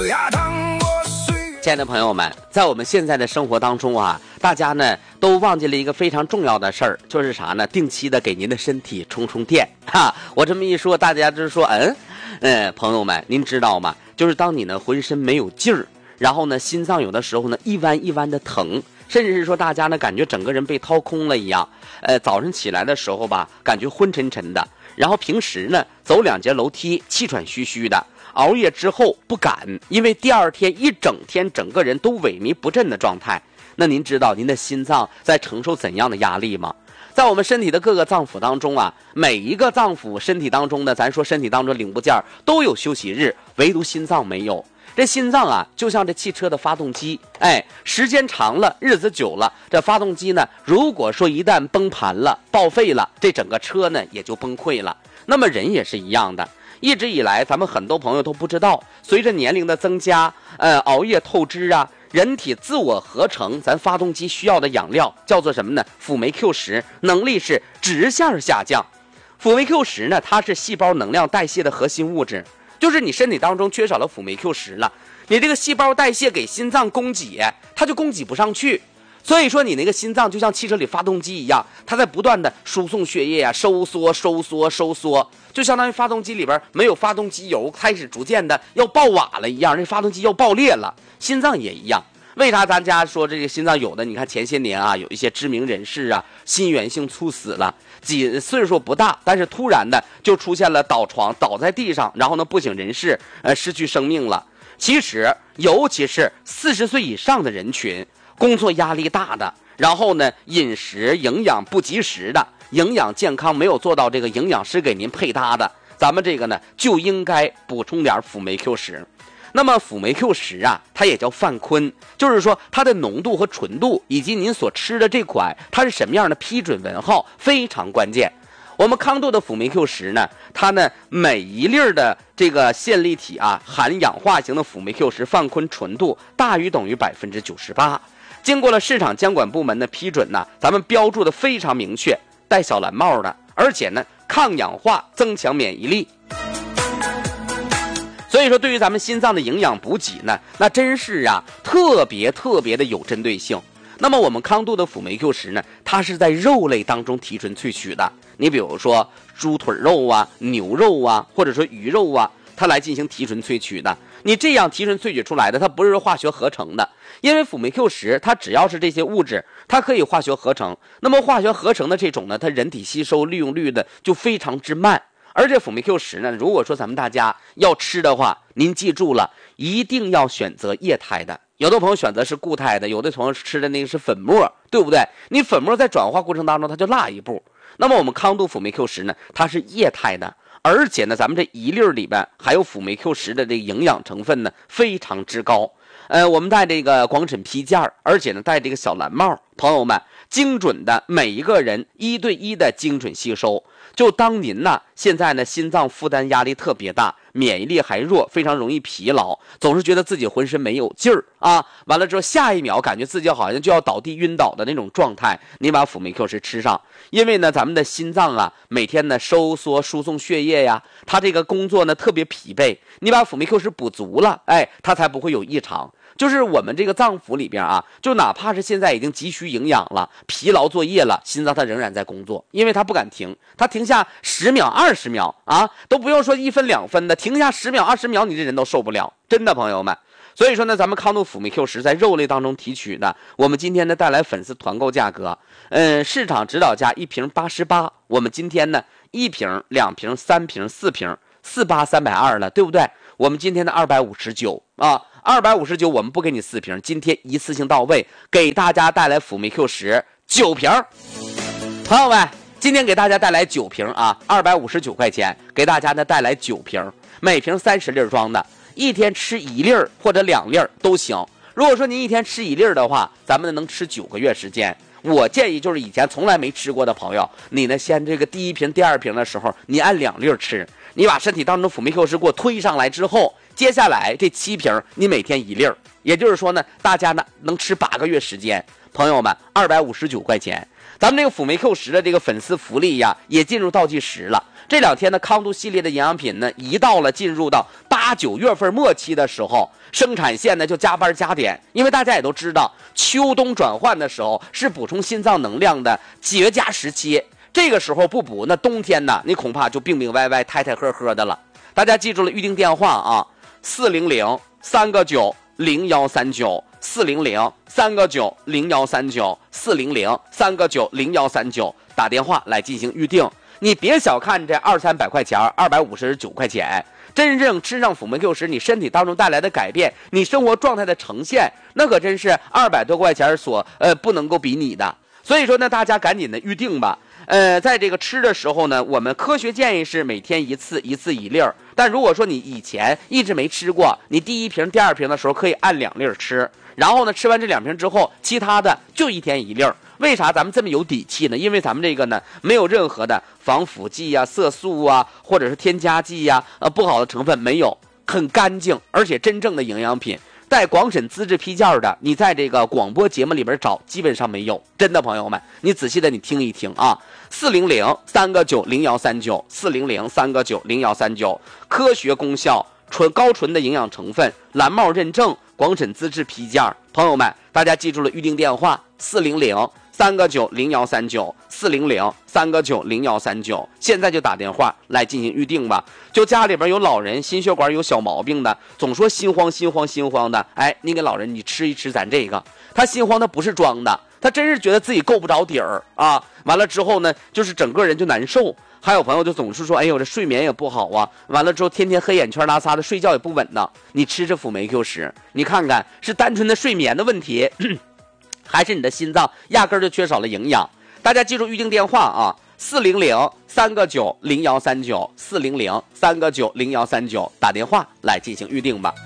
亲爱的朋友们，在我们现在的生活当中啊，大家呢都忘记了一个非常重要的事儿，就是啥呢？定期的给您的身体充充电哈。我这么一说，大家就是说，朋友们，您知道吗？就是当你呢浑身没有劲儿，然后呢心脏有的时候呢一弯一弯的疼，甚至是说大家呢感觉整个人被掏空了一样，早上起来的时候吧，感觉昏沉沉的，然后平时呢走2节楼梯气喘吁吁的。熬夜之后不敢，因为第二天一整天整个人都萎靡不振的状态。那您知道您的心脏在承受怎样的压力吗？在我们身体的各个脏腑当中啊，每一个脏腑身体当中呢，咱说身体当中零部件都有休息日，唯独心脏没有。这心脏啊，就像这汽车的发动机，时间长了，日子久了，这发动机呢，如果说一旦崩盘了、报废了，这整个车呢也就崩溃了。那么人也是一样的。一直以来咱们很多朋友都不知道，随着年龄的增加，熬夜透支啊，人体自我合成咱发动机需要的养料叫做什么呢？辅酶 Q10 能力是直线下降。辅酶 Q10 呢，它是细胞能量代谢的核心物质，就是你身体当中缺少了辅酶 Q10 了，你这个细胞代谢给心脏供给，它就供给不上去。所以说你那个心脏就像汽车里发动机一样，它在不断的输送血液啊，收缩，就相当于发动机里边没有发动机油，开始逐渐的要爆瓦了一样，这发动机要爆裂了。心脏也一样。为啥咱家说这个心脏有的？你看前些年啊，有一些知名人士啊，心源性猝死了，岁数不大，但是突然的就出现了倒在地上，然后呢不省人事，失去生命了。其实尤其是40岁以上的人群，工作压力大的，然后呢饮食营养不及时的，营养健康没有做到这个营养师给您配搭的，咱们这个呢就应该补充点辅酶 Q10。那么辅酶 Q10啊，它也叫泛醌，就是说它的浓度和纯度以及您所吃的这款它是什么样的批准文号非常关键。我们康度的辅酶 Q10呢，它呢每一粒的这个线粒体啊，含氧化型的辅酶 Q10泛醌纯度大于等于98%。经过了市场监管部门的批准呢，咱们标注的非常明确，带小蓝帽的，而且呢抗氧化，增强免疫力。所以说对于咱们心脏的营养补给呢，那真是啊特别的有针对性。那么我们康度的辅酶 Q10呢，它是在肉类当中提纯萃取的。你比如说猪腿肉啊、牛肉啊，或者说鱼肉啊，它来进行提纯萃取的。你这样提纯萃取出来的，它不是化学合成的，因为辅酶 Q10它只要是这些物质，它可以化学合成。那么化学合成的这种呢，它人体吸收利用率的就非常之慢。而且辅酶 Q10呢，如果说咱们大家要吃的话，您记住了，一定要选择液态的。有的朋友选择是固态的，有的朋友吃的那个是粉末，对不对？你粉末在转化过程当中它就落一步。那么我们康度辅酶 Q10呢，它是液态的，而且呢咱们这一粒里边还有辅酶 Q10的这个营养成分呢非常之高。我们戴这个广审批件，而且呢戴这个小蓝帽，朋友们，精准的每一个人1对1的精准吸收。就当您呢现在呢心脏负担压力特别大，免疫力还弱，非常容易疲劳，总是觉得自己浑身没有劲儿啊，完了之后下一秒感觉自己好像就要倒地晕倒的那种状态，你把辅酶 Q10吃上。因为呢咱们的心脏啊每天呢收缩输送血液呀，它这个工作呢特别疲惫，你把辅酶 Q10补足了，它才不会有异常。就是我们这个脏腑里边啊，就哪怕是现在已经急需营养了，疲劳作业了，心脏它仍然在工作，因为它不敢停，它停下10秒20秒啊，都不用说1分2分的，停下10秒20秒，你这人都受不了，真的朋友们。所以说呢，咱们康度辅酶 Q10在肉类当中提取的，我们今天呢带来粉丝团购价格，市场指导价1瓶88，我们今天呢1瓶2瓶3瓶4瓶48 320了，对不对？我们今天的259啊，259我们不给你4瓶，今天一次性到位，给大家带来辅酶 Q10 9瓶。朋友们，今天给大家带来9瓶啊，259块钱，给大家呢带来9瓶，每瓶30粒装的，一天吃1粒或者2粒都行。如果说您一天吃1粒的话，咱们能吃9个月时间。我建议就是以前从来没吃过的朋友，你呢先这个第1瓶第2瓶的时候，你按2粒吃，你把身体当中辅酶 Q10给我推上来之后，接下来这7瓶你每天1粒，也就是说呢大家呢能吃8个月时间。朋友们，259块钱， 咱们这个辅酶 Q10的这个粉丝福利呀，也进入倒计时了。这2天呢，康度系列的营养品呢，一到了进入到8、9月份末期的时候，生产线呢就加班加点，因为大家也都知道，秋冬转换的时候是补充心脏能量的绝佳时期。这个时候不补，那冬天呢，你恐怕就病病歪歪、太太呵呵的了。大家记住了预定电话啊，400-3个9-0139，400-3个9-0139，400-3个9-0139，打电话来进行预定。你别小看这200-300块钱，259块钱，真正吃上辅酶 Q10，你身体当中带来的改变，你生活状态的呈现，那可真是200多块钱所不能够比拟的。所以说呢，大家赶紧的预定吧。在这个吃的时候呢，我们科学建议是每天一次1粒儿。但如果说你以前一直没吃过，你第1瓶、第2瓶的时候可以按2粒吃。然后呢，吃完这2瓶之后，其他的就1天1粒儿。为啥咱们这么有底气呢？因为咱们这个呢，没有任何的防腐剂啊、色素啊，或者是添加剂呀、不好的成分没有，很干净，而且真正的营养品。带广审资质批件的，你在这个广播节目里边找，基本上没有。真的，朋友们，你仔细的你听一听啊，400-3个9-0139，400-3个9-0139，科学功效，高纯的营养成分，蓝帽认证，广审资质批件。朋友们，大家记住了预定电话400-3个9-0139，400-3个9-0139，现在就打电话来进行预定吧。就家里边有老人心血管有小毛病的，总说心慌的，哎，你给老人你吃一吃咱这个，他心慌他不是装的，他真是觉得自己够不着底儿啊。完了之后呢，就是整个人就难受。还有朋友就总是说，哎呦，这睡眠也不好啊，完了之后天天黑眼圈拉撒的，睡觉也不稳当。你吃这辅酶 Q10，你看看是单纯的睡眠的问题，还是你的心脏压根儿就缺少了营养？大家记住预定电话啊，400-3个9-0139，400-3个9-0139，打电话来进行预定吧。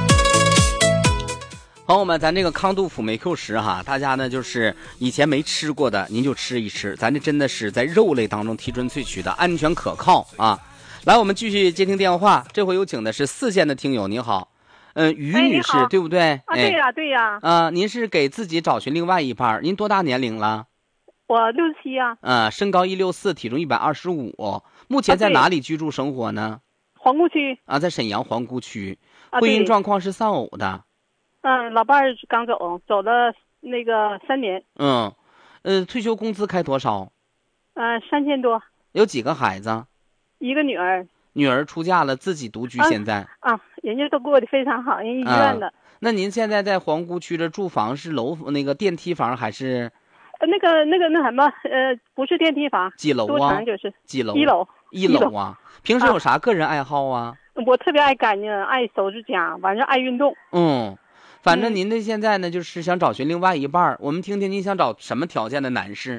朋友们，咱这个康度辅酶 Q10哈，大家呢就是以前没吃过的，您就吃一吃，咱这真的是在肉类当中提纯萃取的，安全可靠啊。来，我们继续接听电话，这回有请的是4线的听友，您好，于女士，对不对？ 啊，对呀，对呀。 您是给自己找寻另外一半，您多大年龄了？ 我67啊。 身高164，体重125，目前在哪里居住生活呢？ 皇姑区。 在沈阳皇姑区。婚姻状况是丧偶的。 老伴儿刚走了那个3年。 退休工资开多少 ？3000多。 有几个孩子 ？1个女儿。 女儿出嫁了，自己独居现在。 人家都过得非常好，人家医院的。 那您现在在皇姑区这住房是那个电梯房还是？ 那什么，不是电梯房。 几楼啊？ 多长就是几楼 ？1楼啊。平时有啥个人爱好啊？ 我特别爱干净，爱收拾家，完事爱运动。 反正您的现在呢，就是想找寻另外一半，我们听听您想找什么条件的男士？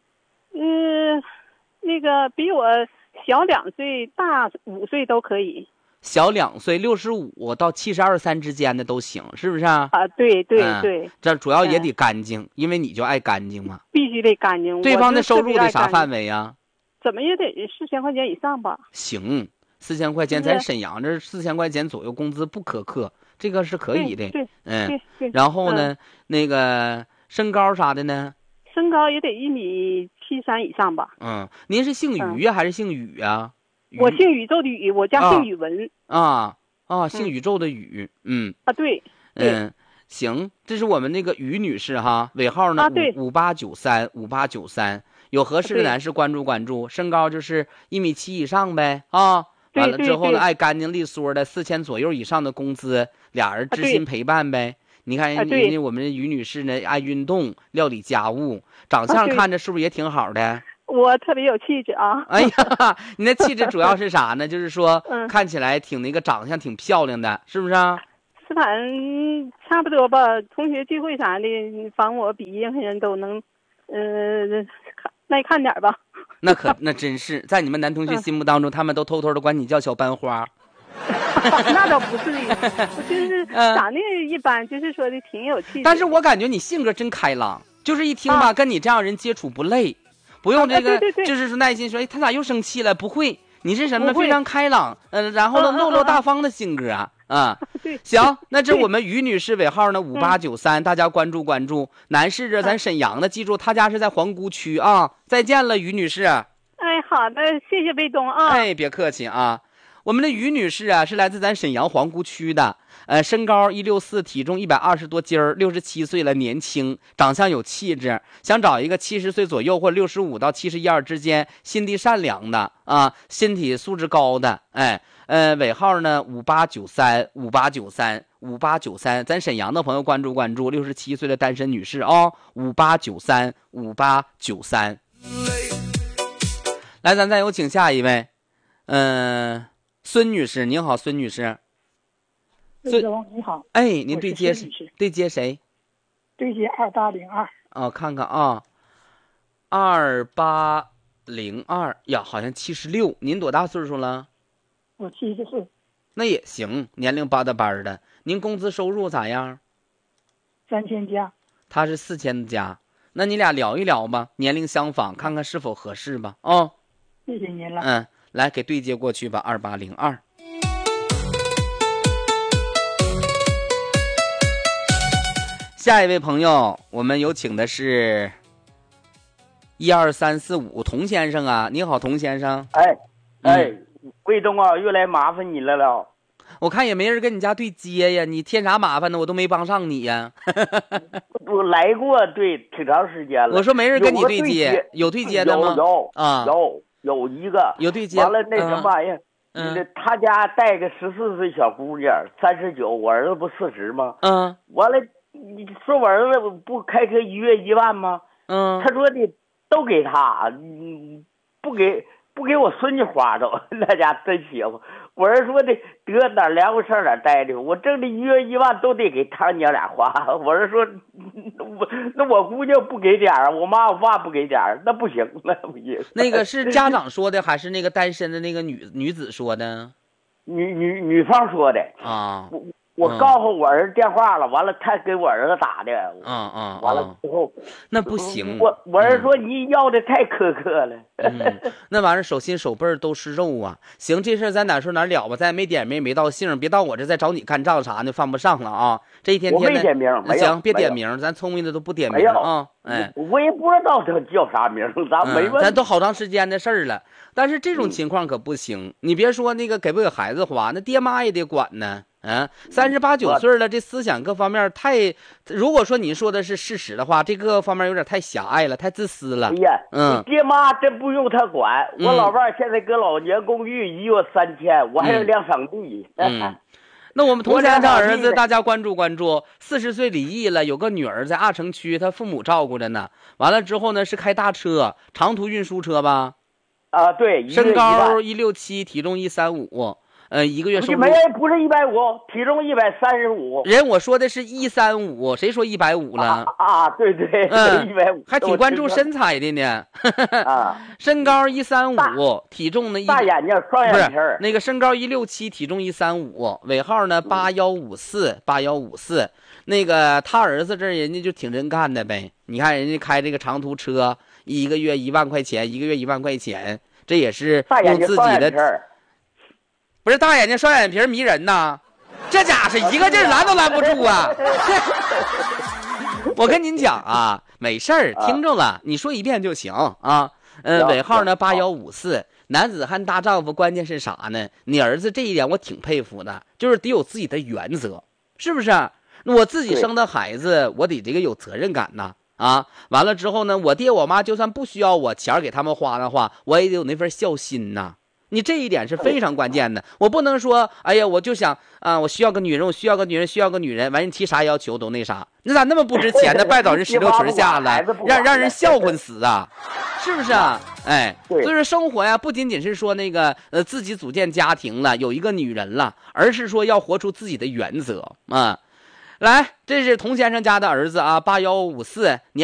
那个比我小2岁，大5岁都可以。 小2岁，65到72、3之间的都行，是不是啊？ 对。 这主要也得干净，因为你就爱干净嘛。 必须得干净。 对方的收入得啥范围呀？ 怎么也得4000块钱以上吧。 行，4000块钱，咱沈阳这4000块钱左右工资不苛刻。这个是可以的。 对。 然后呢，那个身高啥的呢？ 身高也得1.73米以上吧。 您是姓于还是姓宇啊？ 我姓宇宙的宇，我家姓宇文。 姓宇宙的宇。 对。 行，这是我们那个于女士哈，尾号呢5893，5893，有合适的男士关注，身高就是1.7米以上呗啊。完了之后呢，爱干净利索的，4000左右以上的工资，俩人知心陪伴呗。你看人家我们于女士呢，爱运动，料理家务，长相看着是不是也挺好的？ 我特别有气质啊！ 哎呀，你那气质主要是啥呢？就是说，看起来挺那个长相挺漂亮的，是不是啊？ 是反正差不多吧。同学聚会啥的，反正我比任何人都能，耐看点吧。 那真是，在你们男同学心目当中，他们都偷偷的管你叫小班花。 那倒不至于，我就是长得一般，就是说的挺有气质。 但是我感觉你性格真开朗，就是一听吧，跟你这样人接触不累，不用这个，就是说耐心说，他咋又生气了？不会，你是什么非常开朗，然后呢落落大方的性格啊。 啊。行，那这我们于女士尾号呢5893，大家关注关注。男士这咱沈阳的，记住他家是在皇姑区啊。再见了，于女士。 哎，好的，谢谢卫东啊。 哎，别客气啊。我们的于女士啊，是来自咱沈阳皇姑区的，身高164，体重120多斤，67岁了，年轻，长相有气质，想找一个70岁左右或65到71之间，心地善良的啊，身体素质高的，哎，尾号呢5893，咱沈阳的朋友关注关注，67岁的单身女士啊，5893。来，咱再有请下一位，孙女士，您好，孙女士。 魏总你好。 哎，您对接对接谁？ 对接2802。 哦，看看啊，2802呀，好像76。您多大岁数了？ 我74。 那也行，年龄巴搭班的。您工资收入咋样 ？3000加。 他是4000加。那你俩聊一聊吧，年龄相仿，看看是否合适吧。哦， 谢谢您了。 来给对接过去吧，2802。下一位朋友，我们有请的是12345童先生啊，你好，童先生。 卫东啊，又来麻烦你了。 我看也没人跟你家对接呀，你添啥麻烦呢？我都没帮上你呀。 我来过，对，挺长时间了。 我说没人跟你对接，有对接的吗？ 有一个有对接。 完了那什么呀？他家带个14岁小姑娘，39，我儿子不40吗？完了，你说我儿子不开车1月1万吗？他说的都给他，不给我孙女花着，那家真邪乎。我是说的得哪凉快上哪待的，我挣的1月1万都得给他娘俩花。我是说，那我姑娘不给点儿，我妈我爸不给点儿，那不行，那不行。 那个是家长说的，还是那个单身的那个女子说的？ 女方说的啊。 我告诉我儿子电话了，完了他给我儿子打的，完了之后那不行。 我儿子说你要的太苛刻了。 那玩意儿手心手背都是肉啊。行，这事咱哪说哪了吧，咱也没点名没到姓，别到我这再找你干仗啥的，犯不上了啊。这一天天的我没点名， 行，别点名，咱聪明的都不点名啊。 我也不知道他叫啥名，咱没问。 咱都好长时间的事儿了，但是这种情况可不行。你别说那个给不给孩子花，那爹妈也得管呢。38、9岁了，这思想各方面太……如果说您说的是事实的话，这各方面有点太狭隘了，太自私了。 哎呀，你爹妈真不用他管。我老伴现在搁老年公寓1月3000，我还有2场地。 那我们童先生儿子，大家关注关注。40岁离异了，有个女儿在2城区，他父母照顾着呢。完了之后呢，是开大车，长途运输车吧？ 对。 身高167，体重135。1个月收入不是150，体重135。 人我说的是135，谁说150了？ 对，150， 还挺关注身材的呢。身高135，体重呢大眼睛，双眼皮， 那个身高167，体重135，尾号呢8154。那个他儿子这人家就挺真干的呗。你看人家开这个长途车，1个月1万块钱，1个月1万块钱，这也是用自己的。不是大眼睛双眼皮迷人呐，这家是一个劲拦都拦不住啊！我跟您讲啊，没事儿，听着了，你说一遍就行啊。尾号呢8154，男子汉大丈夫，关键是啥呢？你儿子这一点我挺佩服的，就是得有自己的原则，是不是？我自己生的孩子，我得这个有责任感呐。完了之后呢，我爹我妈就算不需要我钱给他们花的话，我也得有那份孝心呐。你这一点是非常关键的，我不能说，哎呀，我就想我需要个女人，需要个女人，完人提啥要求都那啥，你咋那么不值钱呢？拜倒人石头锤下了，让人笑话死啊，是不是啊？所以说生活呀，不仅仅是说那个自己组建家庭了，有一个女人了，而是说要活出自己的原则啊。来，这是童先生家的儿子啊，8154，年